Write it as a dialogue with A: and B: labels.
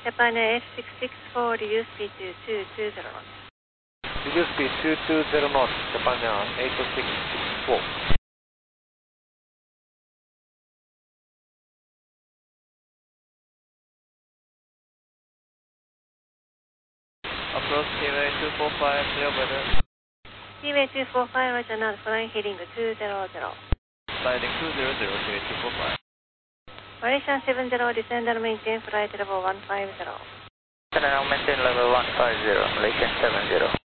A: Japan Air 664, reduce speed to 220 knots.
B: Reduce speed 220 knots, Japan Air 8664.
C: Approach Seaway 245, clear weather.
A: Seaway 245, roger, now flying heading 200.
C: Sliding 200, Seaway 245.
A: Malaysia 70, descend and maintain flight level 150.
C: Descend and maintain level 150, Malaysian 70.